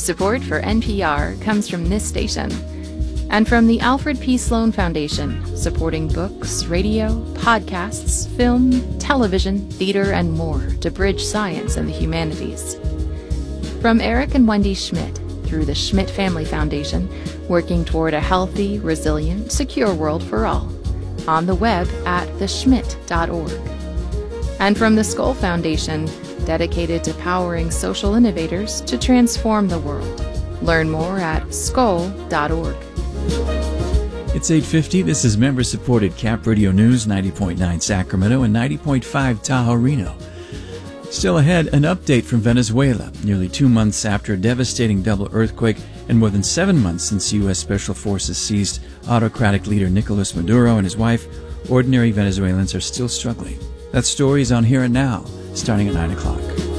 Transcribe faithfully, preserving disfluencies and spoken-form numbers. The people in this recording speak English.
Support for N P R comes from this station and from the Alfred P. Sloan Foundation, supporting books, radio, podcasts, film, television, theater, and more to bridge science and the humanities. From Eric and Wendy Schmidt through the Schmidt Family Foundation, working toward a healthy, resilient, secure world for all. On the web at the schmidt dot org. And from the Skoll Foundation, dedicated to powering social innovators to transform the world. Learn more at skoll dot org. It's eight fifty. This is member-supported Cap Radio News, ninety point nine Sacramento and ninety point five Tahoe Reno. Still ahead, an update from Venezuela, nearly two months after a devastating double earthquake and more than seven months since U S Special Forces seized autocratic leader Nicolas Maduro and his wife. Ordinary Venezuelans are still struggling. That story is on Here and Now, starting at nine o'clock.